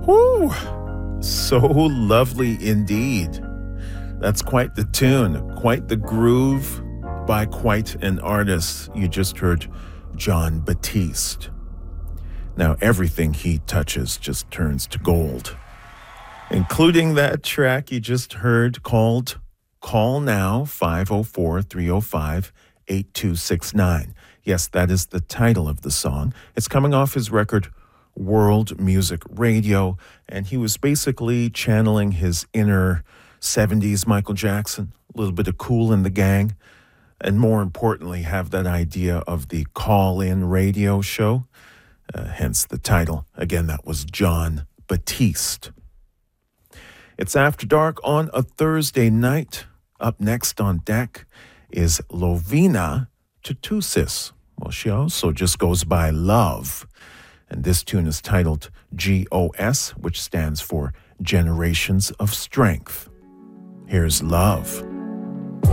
Whew, so lovely indeed. That's quite the tune, quite the groove by quite an artist. You just heard Jon Batiste. Now everything he touches just turns to gold, including that track you just heard called Call Now, 504-305-8269. Yes, that is the title of the song. It's coming off his record World Music Radio, and he was basically channeling his inner 70s Michael Jackson, a little bit of Kool and the Gang, and more importantly, have that idea of the call-in radio show, hence the title. Again, that was Jon Batiste. It's After Dark on a Thursday night. Up next on deck is Lovina Tutusis. Well, she also just goes by Love. And this tune is titled GOS, which stands for Generations of Strength. Here's Love.